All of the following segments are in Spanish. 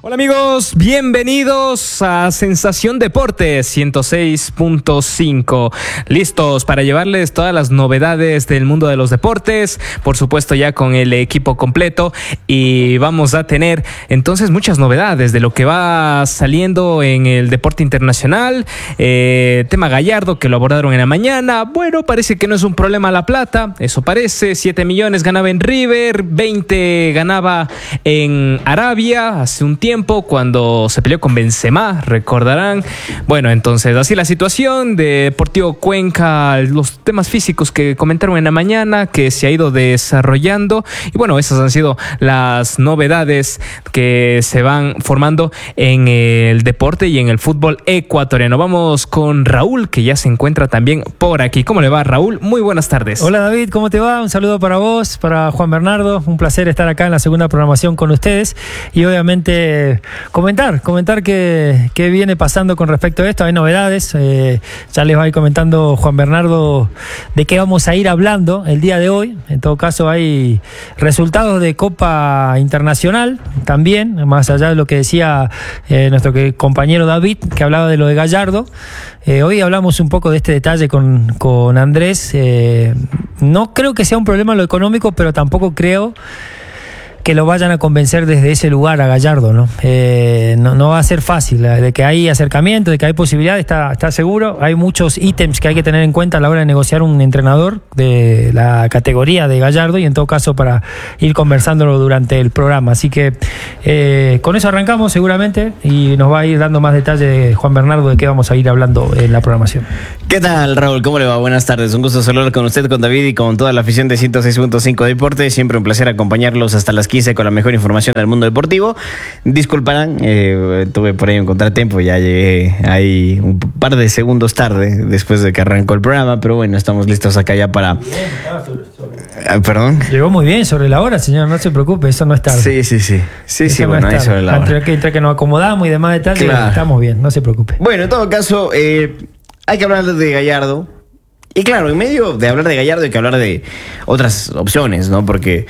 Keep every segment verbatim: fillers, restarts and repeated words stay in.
Hola amigos, bienvenidos a Sensación Deportes ciento seis punto cinco. Listos para llevarles todas las novedades del mundo de los deportes, por supuesto ya con el equipo completo, y vamos a tener entonces muchas novedades de lo que va saliendo en el deporte internacional. Eh, tema Gallardo, que lo abordaron en la mañana. Bueno, parece que no es un problema la plata, eso parece. siete millones ganaba en River, veinte ganaba en Arabia hace un tiempo cuando se peleó con Benzema, recordarán. Bueno, entonces así la situación de Deportivo Cuenca, los temas físicos que comentaron en la mañana, que se ha ido desarrollando, y bueno, esas han sido las novedades que se van formando en el deporte y en el fútbol ecuatoriano. Vamos con Raúl, que ya se encuentra también por aquí. ¿Cómo le va, Raúl? Muy buenas tardes. Hola David, ¿cómo te va? Un saludo para vos, para Juan Bernardo, un placer estar acá en la segunda programación con ustedes y obviamente comentar, comentar qué, qué viene pasando con respecto a esto. Hay novedades, eh, ya les va a ir comentando Juan Bernardo de qué vamos a ir hablando el día de hoy. En todo caso hay resultados de Copa Internacional también, más allá de lo que decía eh, nuestro compañero David, que hablaba de lo de Gallardo. Eh, hoy hablamos un poco de este detalle con, con Andrés. Eh, no creo que sea un problema lo económico, pero tampoco creo que lo vayan a convencer desde ese lugar a Gallardo, ¿no? Eh, no, no va a ser fácil. De que hay acercamiento, de que hay posibilidad, está, está seguro. Hay muchos ítems que hay que tener en cuenta a la hora de negociar un entrenador de la categoría de Gallardo, y en todo caso para ir conversándolo durante el programa. Así que eh, con eso arrancamos seguramente, y nos va a ir dando más detalles Juan Bernardo de qué vamos a ir hablando en la programación. ¿Qué tal, Raúl? ¿Cómo le va? Buenas tardes. Un gusto saludar con usted, con David y con toda la afición de ciento seis punto cinco Deportes. Siempre un placer acompañarlos hasta las quince con la mejor información del mundo deportivo. Disculparán, eh, tuve por ahí un contratiempo, ya llegué ahí un par de segundos tarde después de que arrancó el programa, pero bueno, estamos listos acá ya para... Ah, ¿Perdón? Llegó muy bien sobre la hora, señor, no se preocupe, eso no es tarde. Sí, sí, sí. Sí, eso sí, no bueno, ahí sobre la hora. Entre que, entre que nos acomodamos y demás detalles, claro, estamos bien, no se preocupe. Bueno, en todo caso, eh, hay que hablar de Gallardo. Y claro, en medio de hablar de Gallardo hay que hablar de otras opciones, ¿no? Porque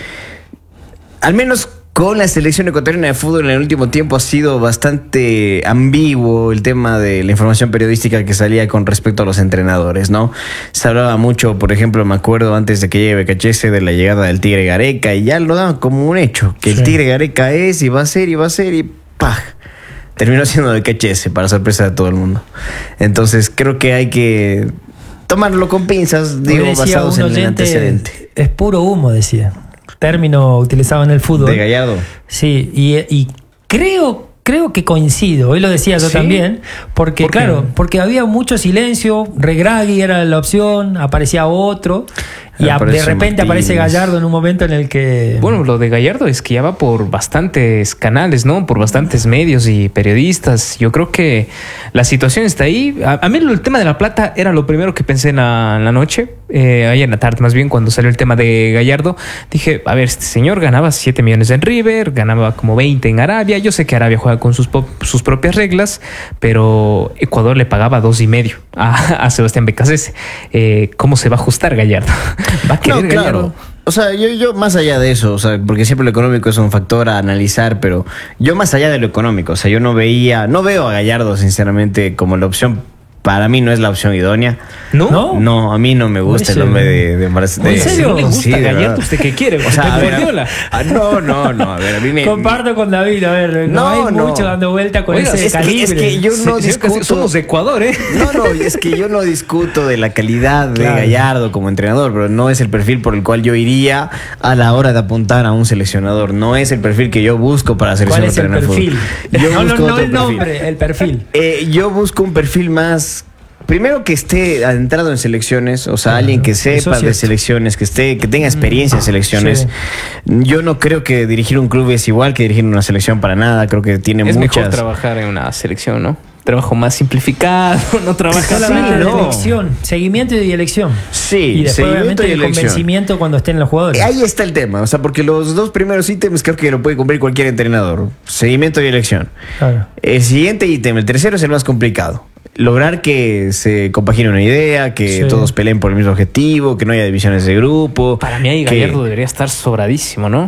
al menos con la selección ecuatoriana de fútbol en el último tiempo ha sido bastante ambiguo el tema de la información periodística que salía con respecto a los entrenadores, ¿no? Se hablaba mucho, por ejemplo, me acuerdo antes de que llegue Becachese, de la llegada del Tigre Gareca, y ya lo daban como un hecho, que sí, el Tigre Gareca es y va a ser y va a ser y ¡pah! Terminó siendo Becachese, para sorpresa de todo el mundo. Entonces creo que hay que tomarlo con pinzas, digo, basados en el antecedente. Es puro humo, decía. Término utilizado en el fútbol. De Gallardo. Sí, y, y creo, creo que coincido. Hoy lo decía yo, ¿sí?, también, porque ¿por claro, porque había mucho silencio. Regragui era la opción, aparecía otro. Y a, de repente Martínez. Aparece Gallardo en un momento en el que... Bueno, lo de Gallardo es que ya va por bastantes canales, ¿no? Por bastantes medios y periodistas. Yo creo que la situación está ahí. A, a mí el tema de la plata era lo primero que pensé en la, en la noche. Eh, ahí en la tarde, más bien, cuando salió el tema de Gallardo. Dije, a ver, este señor ganaba siete millones en River, ganaba como veinte en Arabia. Yo sé que Arabia juega con sus, sus propias reglas, pero Ecuador le pagaba dos y medio a, a Sebastián Becachese. Eh, ¿Cómo se va a ajustar Gallardo? ¿Va a querer no, claro. Gallardo? O sea, yo, yo más allá de eso, o sea, porque siempre lo económico es un factor a analizar, pero yo más allá de lo económico, o sea, yo no veía, no veo a Gallardo sinceramente como la opción. Para mí no es la opción idónea. ¿No? No, no a mí no me gusta el nombre de... de, de, de ¿En serio? ¿No le gusta sí, Gallardo? ¿Usted qué quiere? O sea, a ver, a, a, no, no, no. A ver, a mí me... Comparto con David, a ver, no, no hay no. mucho dando vuelta con Oiga, ese es calibre. Que, es que yo no sí, discuto... Es que somos de Ecuador, ¿eh? No, no, es que yo no discuto de la calidad de claro. Gallardo como entrenador, pero no es el perfil por el cual yo iría a la hora de apuntar a un seleccionador. No es el perfil que yo busco para seleccionar. ¿Cuál es el perfil? Yo no, busco no, no el perfil. nombre, el perfil. Eh, yo busco un perfil más... Primero que esté adentrado en selecciones, o sea, claro, alguien que sepa de selecciones, que esté, que tenga experiencia en selecciones. Sí. Yo no creo que dirigir un club es igual que dirigir una selección para nada. Creo que tiene es muchas. Es mejor trabajar en una selección, ¿no? Trabajo más simplificado, no trabajar solamente de no. elección, seguimiento y elección. Sí, y después obviamente y el convencimiento cuando estén los jugadores. Ahí está el tema, o sea, porque los dos primeros ítems creo que lo puede cumplir cualquier entrenador. Seguimiento y elección. Claro. El siguiente ítem, el tercero, es el más complicado. Lograr que se compagine una idea, que sí. todos peleen por el mismo objetivo, que no haya divisiones de grupo. Para mí ahí Gallardo que... debería estar sobradísimo, ¿no?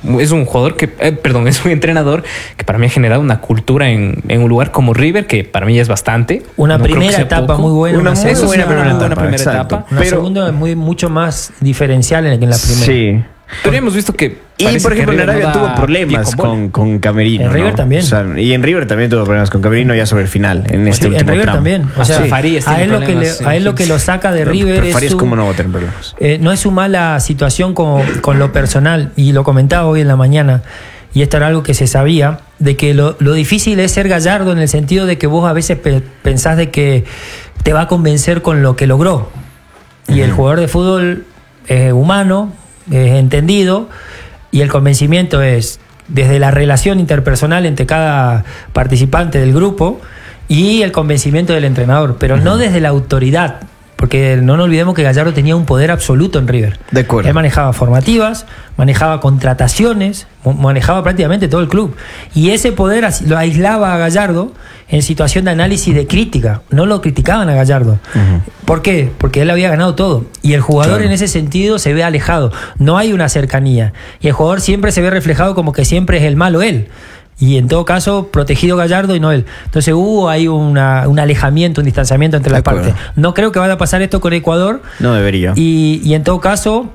es un jugador que, eh, perdón, es un entrenador que para mí ha generado una cultura en, en un lugar como River, que para mí es bastante. Una No creo que primera sea etapa poco. muy buena. Una Una, muy segunda, buena primera una etapa, primera exacto. etapa. una Pero- segunda es muy, mucho más diferencial en, que en la primera. Sí. Pero hemos visto que. Y parece por ejemplo, que en River Arabia no da tuvo problemas pie con bola. con, con Camerino. En River ¿no? también. O sea, y en River también tuvo problemas con Camerino ya sobre el final, en este Sí, último en River tramo. también. O Ah, sea, sí. Farías a tiene él, lo que, le, problemas, a él lo que lo saca de River Pero es Farías, su, ¿cómo no va a tener problemas? eh, no es su mala situación con, con lo personal. Y lo comentaba hoy en la mañana. Y esto era algo que se sabía, de que lo, lo difícil es ser Gallardo en el sentido de que vos a veces pe- pensás de que te va a convencer con lo que logró. Y el jugador de fútbol es humano, es entendido, y el convencimiento es desde la relación interpersonal entre cada participante del grupo y el convencimiento del entrenador, pero no desde la autoridad. Porque no nos olvidemos que Gallardo tenía un poder absoluto en River. De acuerdo. Él manejaba formativas, manejaba contrataciones, mo- manejaba prácticamente todo el club. Y ese poder as- lo aislaba a Gallardo en situación de análisis de crítica. No lo criticaban a Gallardo. Ujú. ¿Por qué? Porque él había ganado todo. Y el jugador Claro. en ese sentido se ve alejado. No hay una cercanía. Y el jugador siempre se ve reflejado como que siempre es el malo él. Y en todo caso, protegido Gallardo y no él. Entonces hubo ahí una, un alejamiento, un distanciamiento entre De las acuerdo. partes. No creo que vaya a pasar esto con Ecuador. No debería. Y, y en todo caso,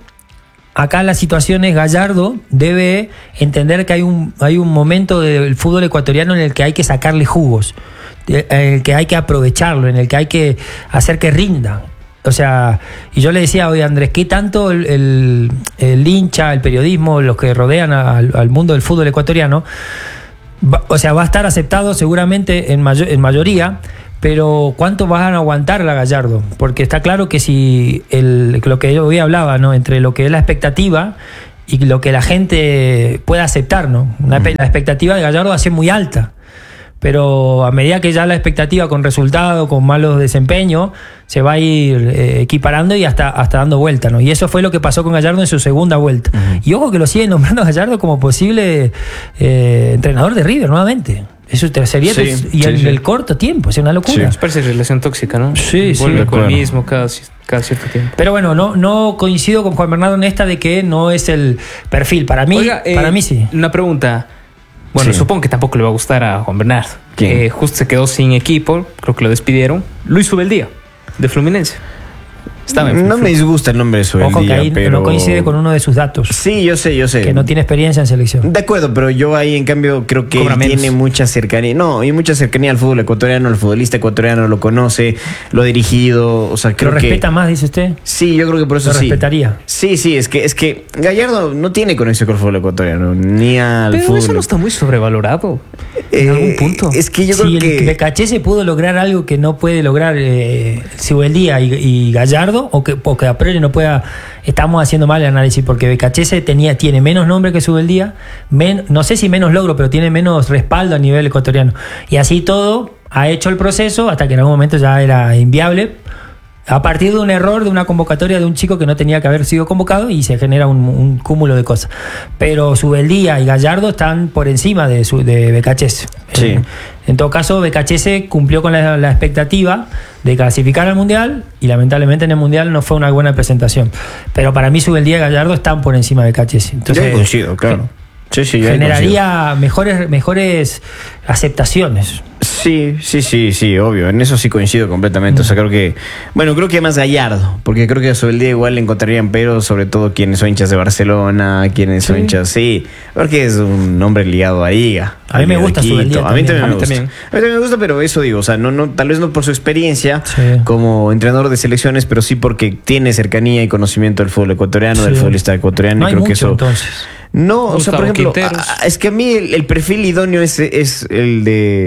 acá la situación es Gallardo debe entender que hay un, hay un momento del fútbol ecuatoriano en el que hay que sacarle jugos, de- en el que hay que aprovecharlo, en el que hay que hacer que rinda. O sea, y yo le decía hoy a Andrés, ¿qué tanto el, el, el hincha, el periodismo, los que rodean a- al, al mundo del fútbol ecuatoriano, va- o sea, va a estar aceptado seguramente en, mayo- en mayoría, pero ¿cuánto van a aguantar la Gallardo? Porque está claro que si el, lo que yo hoy hablaba, ¿no? Entre lo que es la expectativa y lo que la gente puede aceptar, ¿no? Una pe- la expectativa de Gallardo va a ser muy alta. Pero a medida que ya la expectativa con resultados, con malos desempeños, se va a ir eh, equiparando y hasta, hasta dando vuelta, ¿no? Y eso fue lo que pasó con Gallardo en su segunda vuelta. Uh-huh. Y ojo que lo siguen nombrando a Gallardo como posible eh, entrenador de River nuevamente. Eso sería Sí, y sí, en sí. el corto tiempo, es una locura. Nos parece relación tóxica, ¿no? Sí, sí. Vuelve De con el acuerdo. mismo cada, cada cierto tiempo. Pero bueno, no, no coincido con Juan Bernardo en esta de que no es el perfil. Para mí, Oiga, eh, para mí sí. Una pregunta. Bueno, Sí. supongo que tampoco le va a gustar a Juan Bernardo. ¿Quién? Que justo se quedó sin equipo, creo que lo despidieron. Luis Subeldía, de Fluminense. Estaba en No Flu- me disgusta el nombre de su Ojo que ahí pero... no coincide con uno de sus datos, Sí, yo sé, yo sé. que no tiene experiencia en selección. De acuerdo, pero yo ahí en cambio creo que Cobra él menos. tiene mucha cercanía. No, y mucha cercanía al fútbol ecuatoriano, el futbolista ecuatoriano lo conoce, lo ha dirigido, o sea, creo ¿Lo que... respeta más, dice usted? Sí, yo creo que por eso Lo sí. respetaría. Sí, sí, es que, es que Gallardo no tiene conexión con el fútbol ecuatoriano, ni al Pero fútbol. eso no está muy sobrevalorado. Eh, en algún punto. Es que yo Si creo el que... Becaché se pudo lograr algo que no puede lograr eh, Sibueldía y, y Gallardo, o que, o que a priori no pueda. Estamos haciendo mal el análisis, porque Becachese tenía, tiene menos nombre que Sibueldía, men, no sé si menos logro, pero tiene menos respaldo a nivel ecuatoriano. Y así todo ha hecho el proceso hasta que en algún momento ya era inviable. A partir de un error, de una convocatoria de un chico que no tenía que haber sido convocado, y se genera un, un cúmulo de cosas. Pero Subeldía y Gallardo están por encima de, su, de Becachese. Sí. En, en todo caso, Becachese cumplió con la, la expectativa de clasificar al Mundial, y lamentablemente en el Mundial no fue una buena presentación. Pero para mí Subeldía y Gallardo están por encima de Becachese. Entonces, yo coincido, claro. Sí, sí, yo ahí generaría mejores, mejores aceptaciones. Sí, sí, sí, sí, obvio. En eso sí coincido completamente. O sea, creo que. Bueno, creo que más Gallardo. Porque creo que a Subeldía igual le encontrarían pero, sobre todo quienes son hinchas de Barcelona, quienes son Sí. hinchas. Sí, porque es un hombre ligado a Liga. A mí me Liga de gusta Quito. Subeldía A mí también. también A me mí gusta. también. A mí también me gusta, pero eso digo. O sea, no, no, tal vez no por su experiencia Sí. como entrenador de selecciones, pero sí porque tiene cercanía y conocimiento del fútbol ecuatoriano, Sí. del futbolista ecuatoriano. No y hay creo que mucho, eso. entonces. No, o sea, Gustavo por ejemplo, Quinteros. a- a- es que a mí el, el perfil idóneo es, es el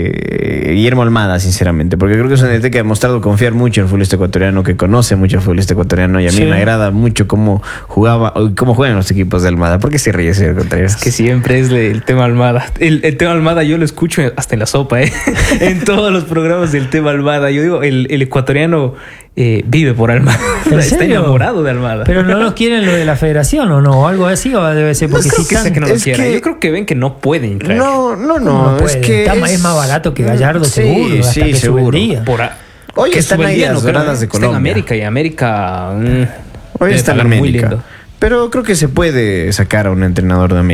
de Guillermo Almada, sinceramente, porque creo que es un D T que ha demostrado confiar mucho en el futbolista ecuatoriano, que conoce mucho el futbolista ecuatoriano, y a mí Sí. me agrada mucho cómo jugaba, o cómo juegan los equipos de Almada. ¿Por qué se ríe, señor Contreras? Que siempre es le- el tema Almada. El, el tema Almada yo lo escucho hasta en la sopa, ¿eh? En todos los programas del tema Almada. Yo digo, el, el ecuatoriano eh, vive por Almada. ¿En Está serio? enamorado de Almada. Pero no los quieren lo de la federación, ¿o no? ¿O algo así? ¿O debe ser porque No sí creo que están- que no lo es quiera. que- Yo creo que ven que no pueden traer. No, no, ¿Cómo no, no es puede? que Está más- es más barato que Gallardo, Sí, seguro, hasta sí, que seguro. Subeldía. Por a- Oye, que están ahí Subeldía las no creo, doradas de está en Colombia. América, y América mm, Hoy debe está en pagar muy América. lindo. Pero creo que se puede sacar a un entrenador de América.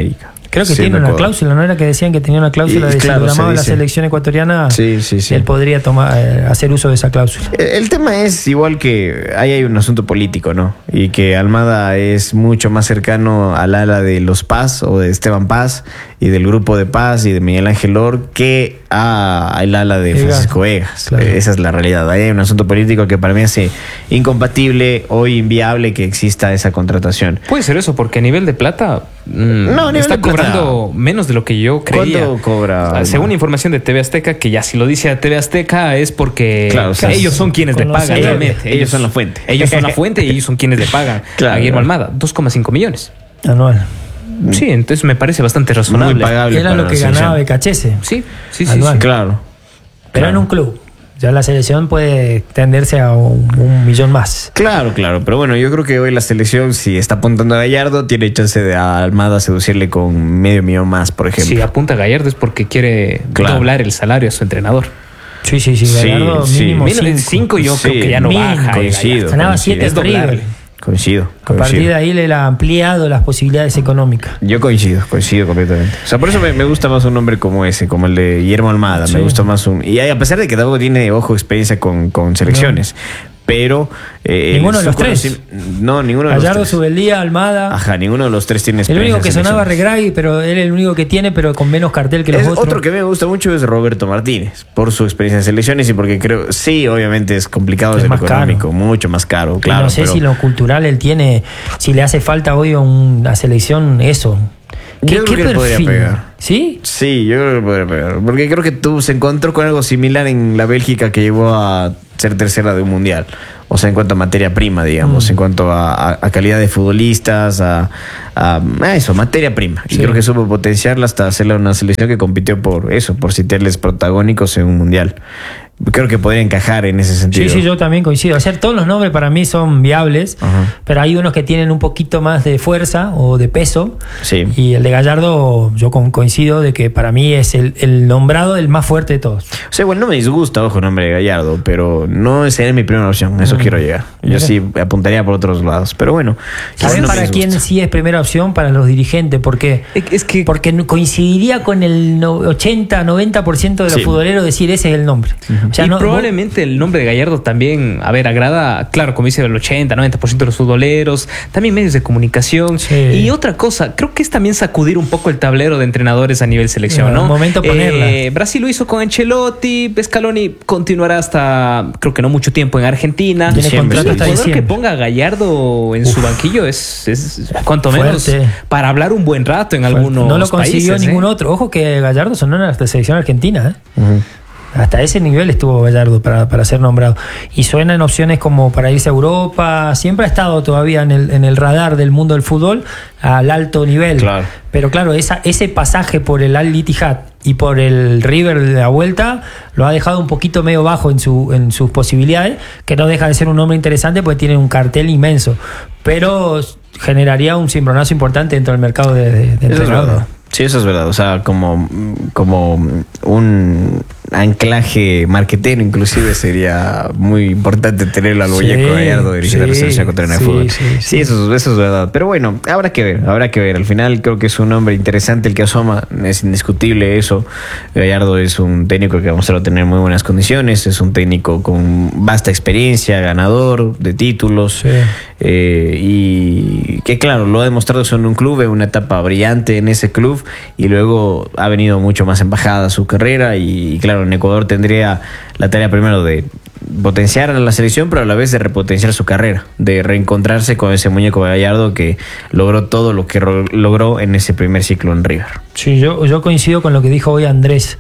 Creo que Sí, tiene me una acuerdo. cláusula, ¿no era que decían que tenía una cláusula Y, de claro, si lo se llamaba la dice. selección ecuatoriana? Sí, sí, sí. Él podría tomar, eh, hacer uso de esa cláusula. El tema es igual que ahí hay un asunto político, ¿no? Y que Almada es mucho más cercano al ala de los Paz o de Esteban Paz y del grupo de Paz y de Miguel Ángel Or que a- al ala de Egas. Francisco Egas. Claro. Eh, Esa es la realidad. Ahí hay un asunto político que para mí hace incompatible o inviable que exista esa contratación. Puede ser eso, porque a nivel de plata mm, No, a nivel está de plata. cobrando menos de lo que yo creía. ¿Cuánto cobra? Ah, según información de T V Azteca, que ya si lo dice a T V Azteca es porque Claro, o sea, ellos son quienes le conocen. pagan Ellos- realmente. ellos son la fuente. Ellos son la fuente y ellos son quienes le pagan Claro, a Guillermo claro. Almada. dos coma cinco millones. Anual. Sí, entonces me parece bastante razonable. Muy pagable. Era para lo que la ganaba selección. Becachese. Sí, sí, sí. Anual. sí. Claro. Pero Claro. en un club. Ya la selección puede tenderse a un, un millón más. Claro, claro, pero bueno, yo creo que hoy la selección, si está apuntando a Gallardo, tiene chance de a Almada seducirle con medio millón más, por ejemplo. Si apunta a Gallardo es porque quiere Claro. doblar el salario a su entrenador. Sí, sí, sí. Sí, Gallardo sí. mínimo Menos de cinco. cinco yo Sí, creo que ya no mínimo, baja. eh, coincido. Gallardo. Ganaba coincido. siete Es doblarle. River. Coincido, A partir coincido. de ahí le ha ampliado las posibilidades económicas. Yo coincido, coincido completamente. O sea, por eso me, me gusta más un nombre como ese, como el de Guillermo Almada. Sí. Me gusta más un... Y a pesar de que tampoco tiene, ojo, experiencia con, con selecciones. Pero... eh, Ninguno de su los tres. conoci- No, ninguno de Gallardo, los tres. Subeldía, Almada. Ajá, ninguno de los tres tiene El experiencia. único que en sonaba selecciones. Regragui, pero él es el único que tiene, pero con menos cartel que los Es otros. otro que me gusta mucho es Roberto Martínez, por su experiencia en selecciones y porque creo, sí, obviamente es complicado Es desde lo más caro. económico, mucho más caro, Y claro. no sé pero si lo cultural él tiene, si le hace falta hoy a una selección eso. Yo creo que él podría pegar. ¿Sí? Sí, yo creo que podría pegar. Porque creo que tú se encontró con algo similar en la Bélgica que llevó a ser tercera de un mundial. O sea, en cuanto a materia prima, digamos, Mm. en cuanto a, a- a calidad de futbolistas, a, a- a eso, materia prima. Y Sí. creo que supo potenciarla hasta hacerla una selección que compitió por eso, por sitiarles protagónicos en un mundial. Creo que podría encajar en ese sentido. Sí, sí, yo también coincido. O sea, todos los nombres para mí son viables, Ajá. pero hay unos que tienen un poquito más de fuerza o de peso. Sí. Y el de Gallardo, yo con- coincido de que para mí es el, el nombrado el más fuerte de todos. O sea, bueno, no me disgusta, ojo, el nombre de Gallardo, pero no sería mi primera opción. A eso Mm. quiero llegar. Yo Mira. sí apuntaría por otros lados. Pero bueno. ¿Saben igual no me para quién disgusta. sí es primera opción? Para los dirigentes. ¿Por qué? Es que Porque no- coincidiría con el no- ochenta, noventa por ciento de los Sí. futboleros decir ese es el nombre. O sea, y no- probablemente el nombre de Gallardo también, a ver, agrada, claro, como dice el ochenta, noventa por ciento de los futboleros, también medios de comunicación. Sí. Y otra cosa, creo que es también sacudir un poco el tablero de entrenadores a nivel selección, Ah, ¿no? momento ponerla. Eh, Brasil lo hizo con Ancelotti, Scaloni continuará hasta, creo que no mucho tiempo en Argentina. Tiene Siempre, contrato sí. El hasta jugador que diciembre. ponga a Gallardo en su banquillo es, es cuanto menos Fuerte. para hablar un buen rato en algunos no lo consiguió países, ningún ¿eh? otro. Ojo que Gallardo sonó en la selección argentina. ¿eh? Ujú. Hasta ese nivel estuvo Gallardo para, para ser nombrado. Y suenan opciones como para irse a Europa. Siempre ha estado todavía en el, en el radar del mundo del fútbol al alto nivel. Claro. Pero claro, esa, ese pasaje por el Al Ittihad y por el River de la vuelta lo ha dejado un poquito medio bajo en, su, en sus posibilidades, que no deja de ser un nombre interesante porque tiene un cartel inmenso. Pero generaría un cimbronazo importante dentro del mercado de, de, de Eso es entrenadores. verdad. Sí, eso es verdad. O sea, como, como un anclaje marquetero inclusive sería muy importante tenerlo al Sí, Boyeco Gallardo dirigiendo sí, la selección ecuatoriana sí, de fútbol. sí, Sí, sí. Eso, eso es verdad. Pero bueno, habrá que ver, habrá que ver. Al final creo que es un hombre interesante el que asoma, es indiscutible eso. Gallardo es un técnico que vamos a tener muy buenas condiciones, es un técnico con vasta experiencia, ganador de títulos. Sí. Eh, y que claro, lo ha demostrado eso en un club, en una etapa brillante en ese club y luego ha venido mucho más en bajada su carrera y, y claro, en Ecuador tendría la tarea primero de potenciar a la selección, pero a la vez de repotenciar su carrera, de reencontrarse con ese muñeco Gallardo que logró todo lo que ro- logró en ese primer ciclo en River. Sí, yo, yo coincido con lo que dijo hoy Andrés.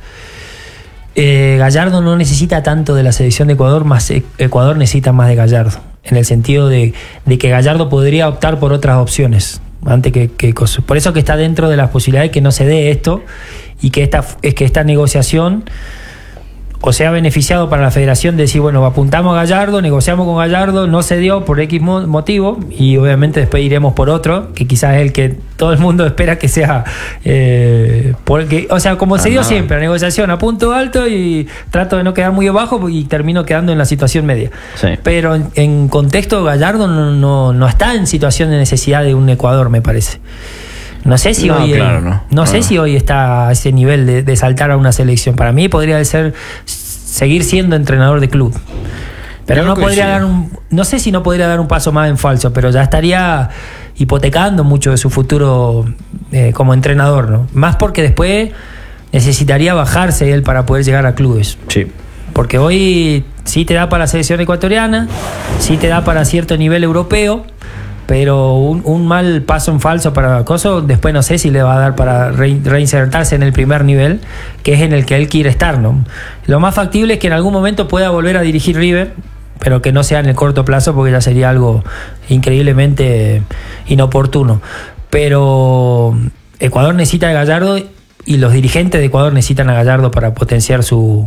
Eh, Gallardo no necesita tanto de la selección de Ecuador, más E- Ecuador necesita más de Gallardo. En el sentido de, de que Gallardo podría optar por otras opciones. Antes que, que cos- por eso que está dentro de las posibilidades que no se dé esto y que esta, es que esta negociación o sea beneficiado para la federación de decir, bueno, apuntamos a Gallardo, negociamos con Gallardo, no se dio por X mo- motivo y obviamente después iremos por otro, que quizás es el que todo el mundo espera que sea, eh, porque, o sea, como Ah, se dio no. siempre, la negociación a punto alto y trato de no quedar muy abajo y termino quedando en la situación media. Sí. Pero en, en contexto, Gallardo no, no, no está en situación de necesidad de un Ecuador, me parece. No sé si No, hoy claro, eh, no. no, No, sé no. si hoy está a ese nivel de, de saltar a una selección. Para mí podría ser seguir siendo entrenador de club. Pero Yo no no podría coincido. dar un, no sé si no podría dar un paso más en falso, pero ya estaría hipotecando mucho de su futuro eh, como entrenador, ¿no? Más porque después necesitaría bajarse él para poder llegar a clubes. Sí. Porque hoy sí te da para la selección ecuatoriana, sí te da para cierto nivel europeo, pero un, un mal paso en falso para Coso, después no sé si le va a dar para re- reinsertarse en el primer nivel, que es en el que él quiere estar, ¿no? Lo más factible es que en algún momento pueda volver a dirigir River, pero que no sea en el corto plazo, porque ya sería algo increíblemente inoportuno. Pero Ecuador necesita a Gallardo y los dirigentes de Ecuador necesitan a Gallardo para potenciar su,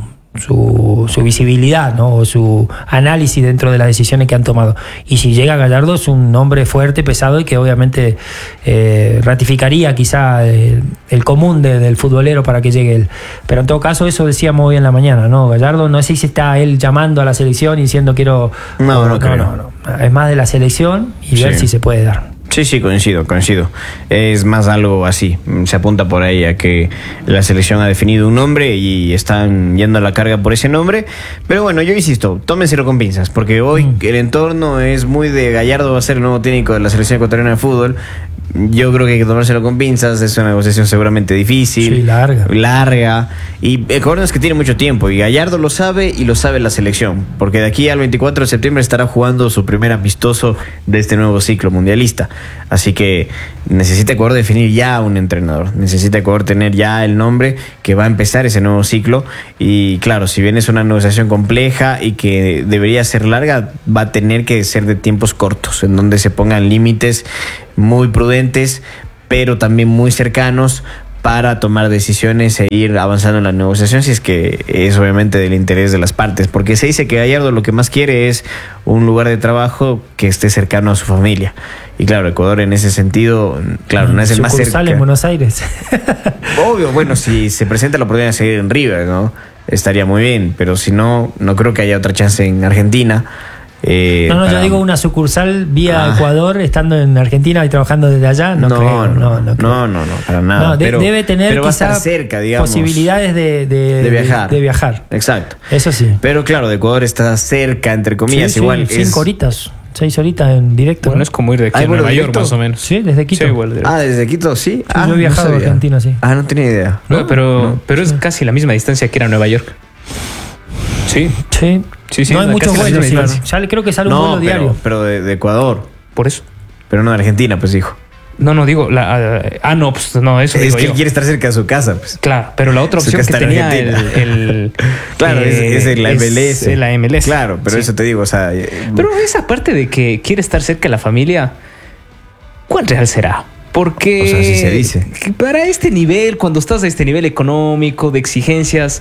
su, su visibilidad, ¿no? O su análisis dentro de las decisiones que han tomado. Y si llega Gallardo es un hombre fuerte, pesado y que obviamente eh, ratificaría quizá eh, el común de, del futbolero para que llegue él. Pero en todo caso eso decíamos hoy en la mañana, ¿no? Gallardo no sé si está él llamando a la selección y diciendo quiero... No, no creo. no, no. Es más de la selección y ver Sí. si se puede dar. Sí, sí, coincido, coincido. Es más algo así. Se apunta por ahí a que la selección ha definido un nombre y están yendo a la carga por ese nombre. Pero bueno, yo insisto, tómenselo con pinzas, porque hoy Mm. el entorno es muy de Gallardo va a ser el nuevo técnico de la selección ecuatoriana de fútbol. Yo creo que hay que tomárselo con pinzas. Es una negociación seguramente difícil. Sí, larga. Larga. Y Ecuador no es que tiene mucho tiempo. Y Gallardo lo sabe y lo sabe la selección. Porque de aquí al veinticuatro de septiembre estará jugando su primer amistoso de este nuevo ciclo mundialista. Así que necesita Ecuador definir ya un entrenador. Necesita Ecuador tener ya el nombre que va a empezar ese nuevo ciclo. Y claro, si bien es una negociación compleja y que debería ser larga, va a tener que ser de tiempos cortos, en donde se pongan límites muy prudentes, pero también muy cercanos para tomar decisiones e ir avanzando en la negociación, si es que es obviamente del interés de las partes, porque se dice que Gallardo lo que más quiere es un lugar de trabajo que esté cercano a su familia. Y claro, Ecuador en ese sentido, claro, no es el más Sucursal cerca. en Buenos Aires. Obvio, bueno, si se presenta la oportunidad de seguir en River, ¿no? Estaría muy bien, pero si no, no creo que haya otra chance en Argentina. Eh, No, no, para- yo digo una sucursal vía Ah. Ecuador, estando en Argentina y trabajando desde allá, no, no, creo. no, No, no, creo. no, no, no, para nada. No, de- pero, debe tener pero va a quizá estar cerca, digamos. posibilidades de, de, de viajar. de viajar. Exacto. Eso sí. Pero claro, de Ecuador está cerca, entre comillas, Sí, sí, igual. cinco es... horitas, seis horitas en directo. Bueno, ¿no? es como ir de aquí ¿Hay a vuelo Nueva York, directo? más o menos. Sí, desde Quito. Sí, vuelo directo. Ah, desde Quito, sí. ah, yo he no viajado a sabía. Argentina, sí. Ah, no tenía idea. No, pero, pero es casi la misma distancia que ir a Nueva York. Sí, Sí. Sí, sí, no hay la muchos casi la vuelos, misma sí. distancia. Sale, creo que sale un No, vuelo pero, diario. pero de, de Ecuador. por eso. Pero no de Argentina, pues dijo. No, no, digo, la, ah, no, pues no, eso Es digo que yo. él quiere estar cerca de su casa, pues. Claro, pero la otra Su opción que casa en tenía el, Argentina. el- Claro, es, eh, es de la M L S. es la M L S. Claro, pero Sí. eso te digo, o sea. eh, Pero esa parte de que quiere estar cerca de la familia, ¿cuán real será? Porque O sea, así se dice. que para este nivel, cuando estás a este nivel económico, de exigencias,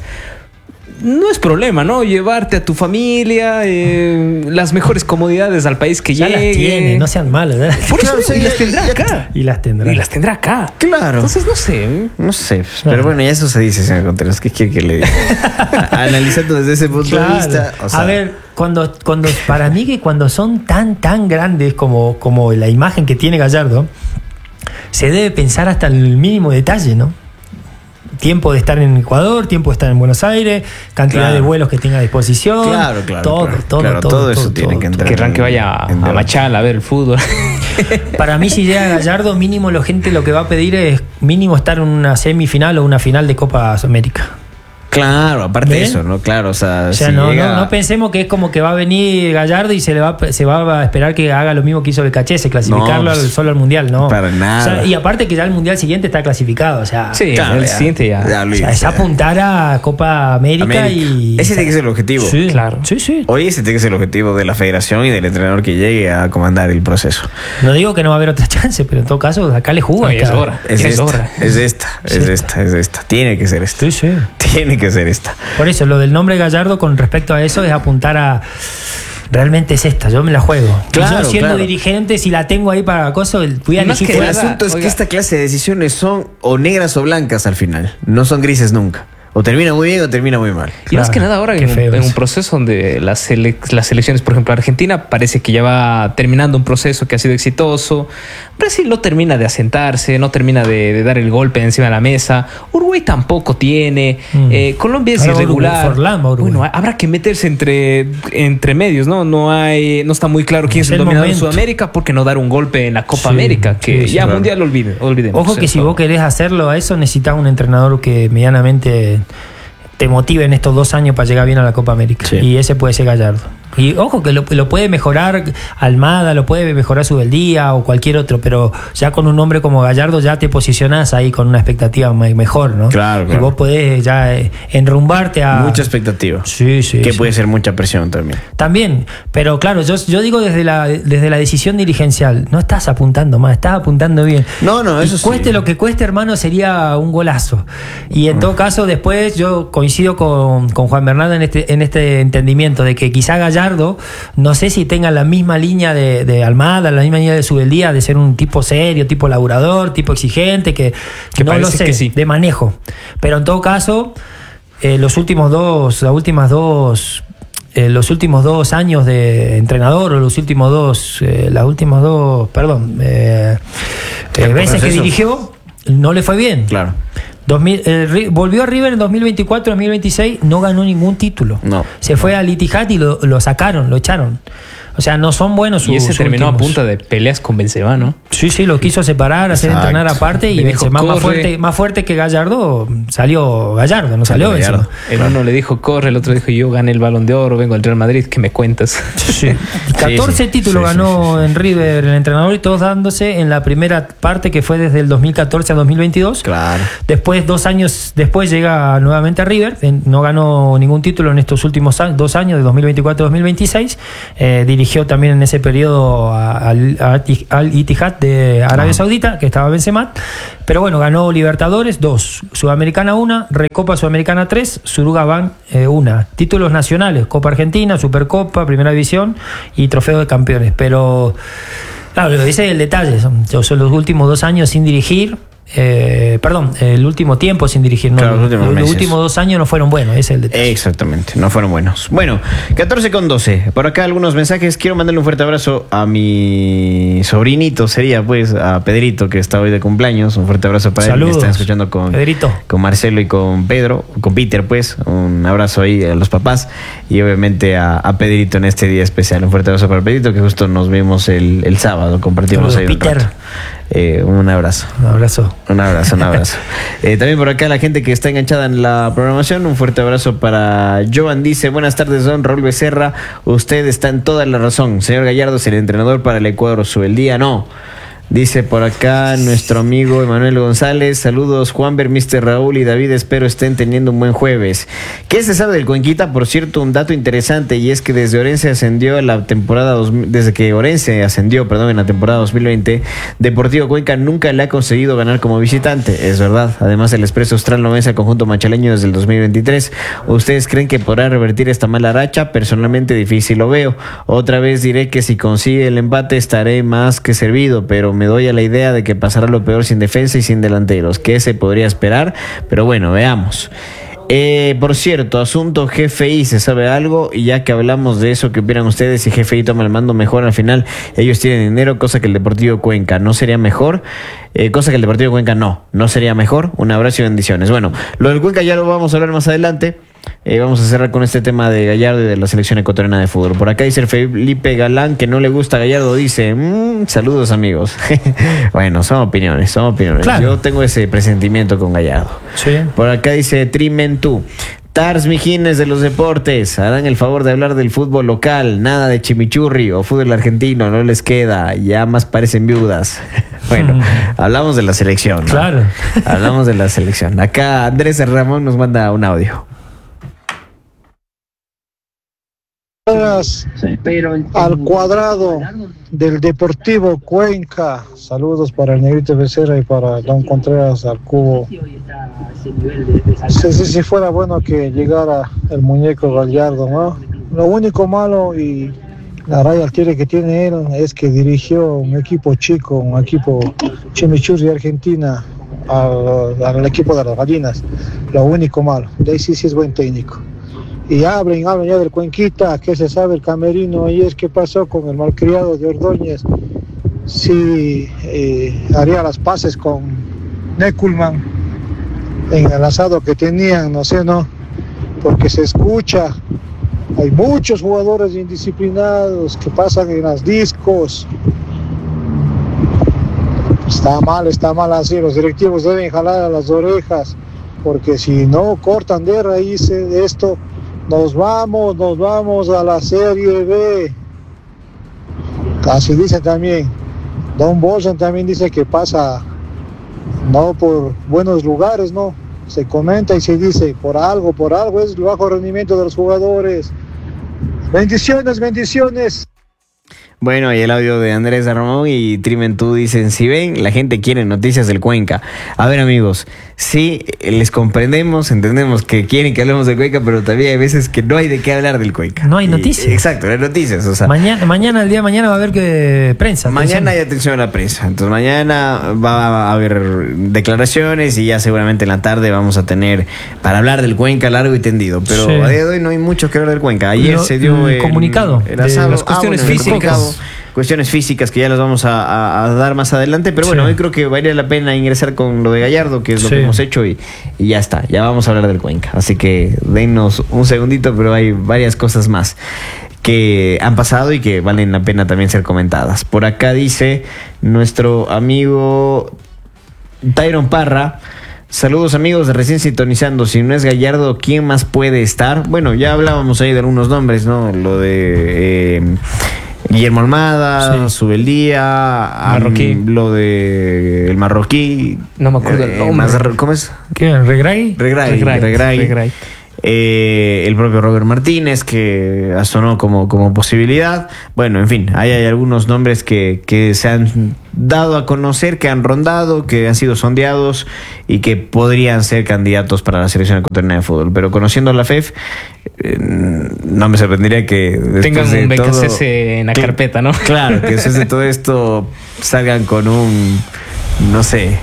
no es problema, ¿no? Llevarte a tu familia, eh, las mejores comodidades al país que Ya llegue. las tiene, no sean malos, ¿verdad? Por eso Claro, sí, y las ya- tendrá ya- acá. Y las tendrá. Y las tendrá acá. Claro. Entonces, no sé. ¿eh? No sé, pues, pero bueno, ya eso se dice, señor Contreras. ¿Qué quiere que le diga? A- Analizando desde ese punto Claro. de vista. O sea, a ver, cuando, cuando para mí que cuando son tan, tan grandes como, como la imagen que tiene Gallardo, se debe pensar hasta el mínimo detalle, ¿no? Tiempo de estar en Ecuador, tiempo de estar en Buenos Aires, cantidad Claro. de vuelos que tenga a disposición. Claro, claro. Todo, claro, todo, claro, todo, todo eso todo, tiene todo, que todo. entrar. Querrán que vaya a, en a debate. Machala a ver el fútbol. Para mí, si llega Gallardo, mínimo la gente lo que va a pedir es mínimo estar en una semifinal o una final de Copa América. Claro, aparte de ¿Ven? eso, ¿no? Claro, o sea, O sea, si no, llega- no, no pensemos que es como que va a venir Gallardo y se le va, se va a esperar que haga lo mismo que hizo el Caché, clasificarlo No, al- pues, solo al Mundial, ¿no? para nada. O sea, y aparte que ya el Mundial siguiente está clasificado, o sea, Sí, Claro, el ya. siguiente ya. Ya, o Luis, sea, es ya. apuntar a Copa América, América. y... Ese tiene que ser el objetivo. Sí, Claro. Sí, sí. Hoy ese tiene que ser el objetivo de la federación y del entrenador que llegue a comandar el proceso. No digo que no va a haber otra chance, pero en todo caso, acá le juega. No, y es hora. Es Ya es esta, hora. es esta, es Es esta, es esta. Tiene que ser esta. Sí, sí. Tiene que ser esta. Por eso, lo del nombre Gallardo con respecto a eso es apuntar a. Realmente es esta, yo me la juego. Claro, yo siendo claro. dirigente, si la tengo ahí para acoso, voy a Más elegir que El fuera. nada, asunto es oiga. que esta clase de decisiones son o negras o blancas al final. No son grises nunca. O termina muy bien o termina muy mal. Y más que nada ahora en, feo en un eso. proceso donde las, sele las selecciones, por ejemplo, Argentina parece que ya va terminando un proceso que ha sido exitoso. Brasil no termina de asentarse, no termina de, de dar el golpe encima de la mesa. Uruguay tampoco tiene. Mm. Eh, Colombia es ahora irregular. Forlán, bueno, habrá que meterse entre, entre medios, ¿no? No hay, no está muy claro quién es el, el dominador de Sudamérica, porque no dar un golpe en la Copa sí, América, que sí, ya claro. Mundial olvide, olvidemos. Ojo que si vos querés hacerlo a eso, necesitas un entrenador que medianamente te motive en estos dos años para llegar bien a la Copa América. Sí. Y ese puede ser Gallardo. Y ojo que lo, lo puede mejorar Almada, lo puede mejorar Subeldía o cualquier otro, pero ya con un hombre como Gallardo ya te posicionás ahí con una expectativa mejor, ¿no? Claro, claro. Y vos podés ya enrumbarte a... Mucha expectativa. Sí, sí. Que sí. puede ser mucha presión también. También, pero claro, yo, yo digo desde la, desde la decisión dirigencial, no estás apuntando más, estás apuntando bien. No, no, eso y cueste sí. lo que cueste, hermano, sería un golazo. Y en uh. todo caso, después yo coincido con, con Juan Bernardo en este, en este entendimiento de que quizá Gallardo no sé si tenga la misma línea de, de Almada, la misma línea de Subeldía, de ser un tipo serio, tipo laburador, tipo exigente, que, que no lo sé, que sí. de manejo. Pero en todo caso, eh, los últimos dos, las últimas dos, eh, los últimos dos años de entrenador, o los últimos dos, eh, las últimas dos, perdón, eh, eh, veces que dirigió, no le fue bien. Claro. dos mil, eh, volvió a River en dos mil veinticuatro, dos mil veintiséis, no ganó ningún título. No. Se fue al Itihad y lo, lo sacaron, lo echaron. O sea, no son buenos sus. Y ese terminó últimos. a punta de peleas con Benzema, ¿no? Sí, sí, lo quiso separar, hacer Exacto. entrenar aparte. Y Benzema más fuerte, más fuerte que Gallardo, salió Gallardo, no salió, salió Gallardo. El claro. uno le dijo corre, el otro dijo yo gané el Balón de Oro, vengo al Real Madrid, ¿qué me cuentas? Sí. catorce sí, sí. títulos sí, ganó sí, sí. en River el entrenador, y todos dándose en la primera parte que fue desde el dos mil catorce a dos mil veintidós. Claro. Después, dos años después, llega nuevamente a River. No ganó ningún título en estos últimos años, dos años, de dos mil veinticuatro a dos mil veintiséis. Eh, dirigió también en ese periodo al, al Itihad de Arabia ah. Saudita, que estaba Benzema. Pero bueno, ganó Libertadores dos, Sudamericana una, Recopa Sudamericana tres, Suruga Bank eh, una. Títulos nacionales, Copa Argentina, Supercopa, Primera División y Trofeo de Campeones. Pero claro, ese es el detalle. Son, son los últimos dos años sin dirigir. Eh, perdón, el último tiempo sin dirigir, no, claro, los, últimos, los últimos dos años no fueron buenos, ese es el detalle. Exactamente, no fueron buenos. Bueno, catorce con doce. Por acá algunos mensajes. Quiero mandarle un fuerte abrazo a mi sobrinito, sería pues, a Pedrito, que está hoy de cumpleaños. Un fuerte abrazo para Saludos, él. Me están escuchando con, Pedrito. con Marcelo y con Pedro, con Peter, pues. Un abrazo ahí a los papás y obviamente a, a Pedrito en este día especial. Un fuerte abrazo para Pedrito, que justo nos vimos el, el sábado, compartimos Saludos, ahí un Peter. rato. Eh, un abrazo. Un abrazo. Un abrazo, un abrazo. eh, también por acá la gente que está enganchada en la programación, un fuerte abrazo para Joan. Dice, buenas tardes, don Raúl Becerra. Usted está en toda la razón. Señor Gallardo es el entrenador para el Ecuador. Subeldía no. Dice por acá nuestro amigo Emanuel González. Saludos, Juanber, mister Raúl y David. Espero estén teniendo un buen jueves. ¿Qué se sabe del Cuenquita? Por cierto, un dato interesante, y es que desde Orense ascendió en la temporada dos mil, desde que Orense ascendió, perdón, en la temporada dos mil veinte, Deportivo Cuenca nunca le ha conseguido ganar como visitante. Es verdad. Además, el Expreso Austral no vence al conjunto machaleño desde el dos mil veintitrés. ¿Ustedes creen que podrá revertir esta mala racha? Personalmente difícil lo veo. Otra vez diré que si consigue el empate estaré más que servido, pero me doy a la idea de que pasará lo peor sin defensa y sin delanteros, que se podría esperar, pero bueno, veamos. Eh, por cierto, asunto G F I, ¿se sabe algo? Y ya que hablamos de eso, ¿qué opinan ustedes? Si G F I toma el mando mejor, al final ellos tienen dinero, cosa que el Deportivo Cuenca no sería mejor, eh, cosa que el Deportivo Cuenca no, no sería mejor. Un abrazo y bendiciones. Bueno, lo del Cuenca ya lo vamos a hablar más adelante. Eh, vamos a cerrar con este tema de Gallardo y de la selección ecuatoriana de fútbol. Por acá dice el Felipe Galán que no le gusta Gallardo. Dice, mmm, saludos amigos. Bueno, son opiniones, son opiniones. Claro. Yo tengo ese presentimiento con Gallardo. Sí. Por acá dice Trimentú. Tars Mijines de los deportes, harán el favor de hablar del fútbol local, nada de chimichurri o fútbol argentino, no les queda, ya más parecen viudas. Bueno, hablamos de la selección, ¿no? Claro. Hablamos de la selección. Acá Andrés Ramón nos manda un audio. Al cuadrado del Deportivo Cuenca. Saludos para el Negrito Becerra y para Don Contreras al cubo. Si, si, si fuera bueno que llegara el muñeco Gallardo, ¿no? Lo único malo y la raya al tire que tiene él es que dirigió un equipo chico, un equipo chimichurri Argentina, al, al equipo de las Gallinas. Lo único malo. De ahí sí, sí es buen técnico. Y hablen, hablen ya del Cuenquita, que se sabe el camerino ayer qué pasó con el malcriado de Ordóñez. Si eh, haría las paces con Neckelman en el asado que tenían, no sé, no, porque se escucha, hay muchos jugadores indisciplinados que pasan en las discos. Está mal, está mal así, los directivos deben jalar a las orejas, porque si no cortan de raíz de esto, nos vamos, nos vamos a la Serie B. Así dice también, Don Bolson también dice que pasa no por buenos lugares, no, se comenta y se dice por algo, por algo es el bajo rendimiento de los jugadores. Bendiciones, bendiciones. Bueno, y el audio de Andrés Ramón y Trimentú dicen, si ven, la gente quiere noticias del Cuenca. A ver, amigos, sí, les comprendemos, entendemos que quieren que hablemos del Cuenca, pero también hay veces que no hay de qué hablar del Cuenca. No hay noticias. Y, exacto, no hay noticias. O sea, mañana, mañana, el día de mañana va a haber que prensa. Mañana hay atención a la prensa. Entonces mañana va a haber declaraciones y ya seguramente en la tarde vamos a tener para hablar del Cuenca largo y tendido. Pero sí, a día de hoy no hay mucho que hablar del Cuenca. Ayer Lo, se dio el comunicado el asado, de las cuestiones ah, bueno, físicas. Cuestiones físicas que ya las vamos a, a, a dar más adelante, pero bueno, sí, hoy creo que valdría la pena ingresar con lo de Gallardo, que es lo sí. que hemos hecho, y, y ya está, ya vamos a hablar del Cuenca. Así que dennos un segundito, pero hay varias cosas más que han pasado y que valen la pena también ser comentadas. Por acá dice nuestro amigo Tyron Parra: saludos amigos de Recién Sintonizando, si no es Gallardo, ¿quién más puede estar? Bueno, ya hablábamos ahí de algunos nombres, ¿no? Lo de... Eh, Guillermo Almada, sí. Subeldía, Marroquí. Um, lo de el marroquí. No me acuerdo eh, el nombre. Más, ¿Cómo es? ¿Qué? ¿Regray? Regray. Regray. Regray. Regray. Eh, el propio Robert Martínez, que sonó como, como posibilidad. Bueno, en fin, ahí hay algunos nombres que, que se han dado a conocer, que han rondado, que han sido sondeados y que podrían ser candidatos para la selección ecuatoriana de fútbol. Pero conociendo a la F E F, eh, no me sorprendería que tengan un B K C S todo, en la carpeta, ¿no? Claro, que después de todo esto salgan con un, no sé,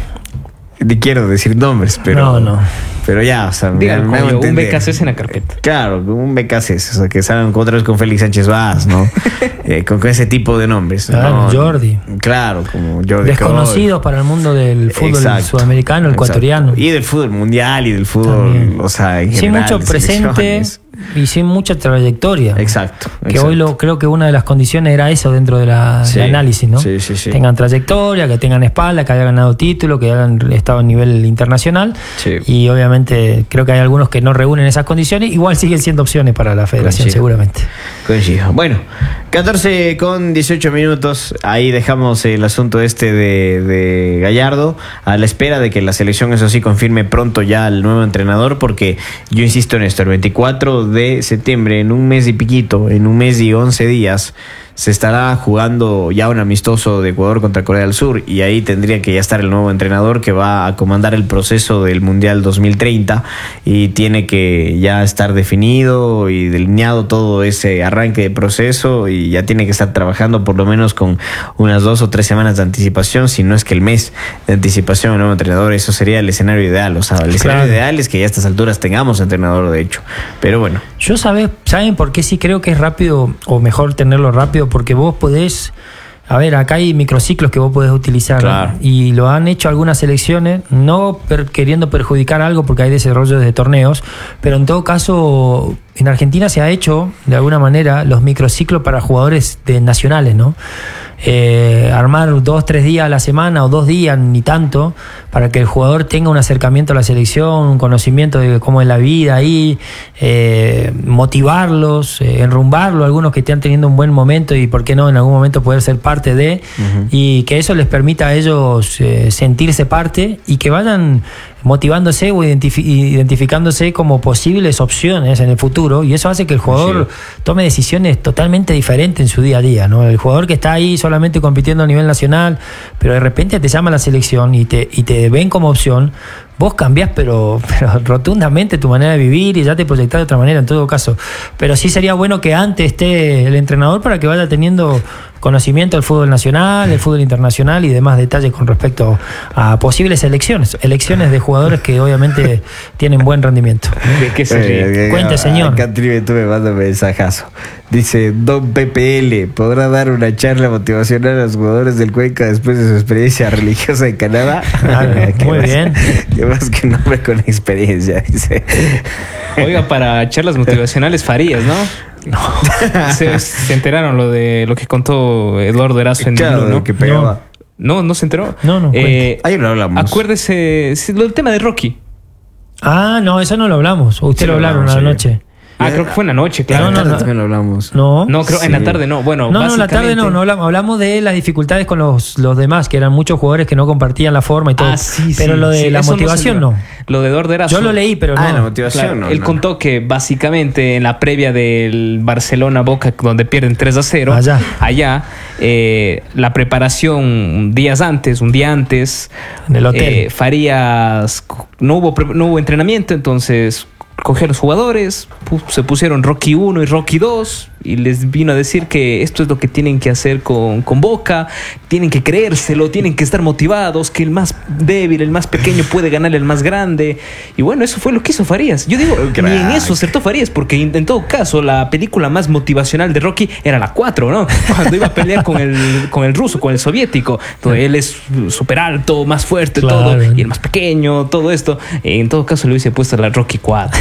ni quiero decir nombres, pero no, no. Pero ya, o sea, Digan, me, me un B K C S en la carpeta. Claro, un B K C S, o sea, que salgan otra vez con Félix Sánchez Vaz, ¿no? eh, con, con ese tipo de nombres. Claro, ¿no? Jordi. Claro, como Jordi. Desconocidos para el mundo del fútbol exacto, sudamericano, el ecuatoriano. Y del fútbol mundial y del fútbol, también. O sea, en sin general, mucho presente y sin mucha trayectoria. Exacto. Que exacto. hoy lo creo que una de las condiciones era eso dentro de la, sí, del análisis, ¿no? Sí, sí, sí. Tengan trayectoria, que tengan espalda, que hayan ganado título, que hayan estado a nivel internacional. Sí. Y obviamente creo que hay algunos que no reúnen esas condiciones, igual siguen siendo opciones para la federación. Coincido. Seguramente. Coincido. Bueno, catorce con dieciocho minutos, ahí dejamos el asunto este de, de Gallardo, a la espera de que la selección, eso sí, confirme pronto ya al nuevo entrenador, porque yo insisto en esto, el veinticuatro de septiembre, en un mes y piquito, en un mes y once días, se estará jugando ya un amistoso de Ecuador contra Corea del Sur, y ahí tendría que ya estar el nuevo entrenador que va a comandar el proceso del Mundial dos mil treinta, y tiene que ya estar definido y delineado todo ese arranque de proceso, y ya tiene que estar trabajando por lo menos con unas dos o tres semanas de anticipación, si no es que el mes de anticipación al nuevo entrenador. Eso sería el escenario ideal, o sea, el escenario claro. ideal es que ya a estas alturas tengamos entrenador, de hecho, pero bueno. Yo sabe, ¿saben por qué sí creo que es rápido, o mejor tenerlo rápido? Porque vos podés, a ver, acá hay microciclos que vos podés utilizar, claro. y lo han hecho algunas selecciones, no per, queriendo perjudicar algo porque hay desarrollos de torneos, pero en todo caso en Argentina se ha hecho de alguna manera los microciclos para jugadores de nacionales, ¿no? Eh, armar dos, tres días a la semana o dos días, ni tanto, para que el jugador tenga un acercamiento a la selección, un conocimiento de cómo es la vida ahí, eh, motivarlos, eh, enrumbarlos, algunos que estén teniendo un buen momento y por qué no en algún momento poder ser parte de, uh-huh. y que eso les permita a ellos eh, sentirse parte y que vayan motivándose o identifi- identificándose como posibles opciones en el futuro, y eso hace que el jugador sí. tome decisiones totalmente diferentes en su día a día, ¿no? El jugador que está ahí solamente compitiendo a nivel nacional, pero de repente te llama la selección y te, y te ven como opción, vos cambiás, pero, pero rotundamente tu manera de vivir y ya te proyectás de otra manera en todo caso. Pero sí sería bueno que antes esté el entrenador para que vaya teniendo conocimiento del fútbol nacional, del fútbol internacional y demás detalles con respecto a posibles elecciones, elecciones de jugadores que obviamente tienen buen rendimiento. ¿De qué se ríe? Eh, Cuente, señor. Acá Tribe, tú me mandas un mensajazo. Dice, Don P P L, ¿podrá dar una charla motivacional a los jugadores del Cuenca después de su experiencia religiosa en Canadá? Ah, muy más, bien. Que más que un hombre con experiencia, dice. Oiga, para charlas motivacionales Farías, ¿no? No. Se, se enteraron lo de lo que contó Eduardo Erazo en Claro, Blue, ¿no? que pegaba. No, no se enteró. No, no, Eh, Ahí lo hablamos. acuérdese, sí, lo del tema de Rocky. Ah, no, eso no lo hablamos. Ustedes Sí, lo lo hablaron hablamos, a la sí. noche. Ah, creo que fue en la noche, claro. No, no, no. También lo hablamos. No. No, creo en la Sí. tarde no. Bueno, No, no, la tarde no, básicamente- no hablamos, hablamos de las dificultades con los, los demás, que eran muchos jugadores que no compartían la forma y todo. Ah, sí, pero sí, lo de sí, la eso motivación se no. enteró. Lo de Eduardo Erazo. Yo lo leí, pero Ah, no. la motivación. Claro, no, él no. contó que básicamente en la previa del Barcelona-Boca, donde pierden tres a cero, Allá. allá eh, la preparación días antes, un día antes, En el hotel. eh, Farías, no hubo, pre- no hubo entrenamiento, entonces cogió a los jugadores, pu- se pusieron Rocky uno y Rocky dos y les vino a decir que esto es lo que tienen que hacer con, con Boca, tienen que creérselo, tienen que estar motivados, que el más débil, el más pequeño puede ganarle al más grande. Y bueno, eso fue lo que hizo Farías. Yo digo, Un ni crack. en eso acertó Farías, porque en, en todo caso la película más motivacional de Rocky era la cuatro, ¿no? Cuando iba a pelear con el, con el ruso, con el soviético. Entonces, él es súper alto, más fuerte, Claro. todo, y el más pequeño, todo esto. En todo caso le hubiese puesto la Rocky cuatro.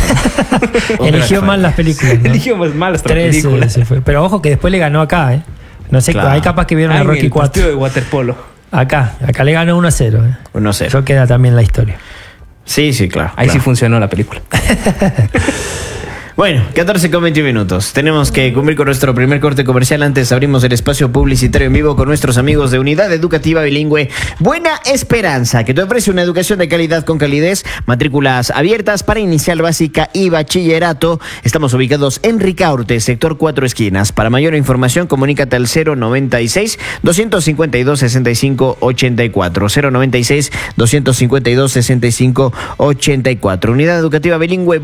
Eligió mal las películas. ¿no? Eligió más mal hasta la Tres, película. eh, se fue. Pero ojo que después le ganó acá, ¿eh? No sé, Claro. hay capaz que vieron Ah, a en Rocky el partido cuatro. de waterpolo. Acá, acá le ganó uno a cero. ¿eh? No sé. Eso queda también la historia. Sí, sí, claro. Ahí claro. sí funcionó la película. Bueno, catorce con veintiún minutos. Tenemos que cumplir con nuestro primer corte comercial. Antes abrimos el espacio publicitario en vivo con nuestros amigos de Unidad Educativa Bilingüe Buena Esperanza, que te ofrece una educación de calidad con calidez, matrículas abiertas para inicial básica y bachillerato. Estamos ubicados en Ricaurte, sector Cuatro Esquinas. Para mayor información, comunícate al cero noventa y seis, doscientos cincuenta y dos, sesenta y cinco ochenta y cuatro. cero noventa y seis, doscientos cincuenta y dos, sesenta y cinco ochenta y cuatro. Unidad Educativa Bilingüe